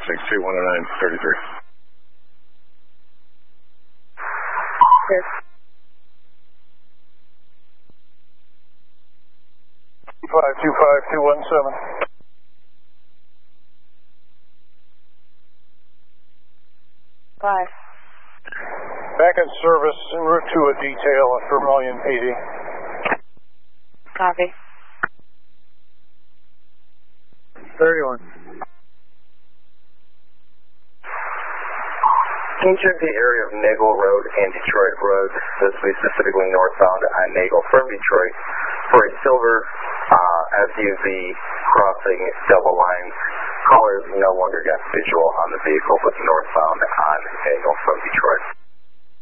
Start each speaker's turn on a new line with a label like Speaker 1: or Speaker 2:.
Speaker 1: 662 109 33.
Speaker 2: Yes.
Speaker 3: 2525217.
Speaker 2: Five.
Speaker 3: Back in service en route to a detail at Vermilion PD.
Speaker 2: Copy.
Speaker 3: 31.
Speaker 4: Can you check the area of Nagel Road and Detroit Road, this will be specifically northbound on Nagel from Detroit, for a silver SUV crossing double lines. Callers no longer got visual on the vehicle, but northbound on Nagel from Detroit.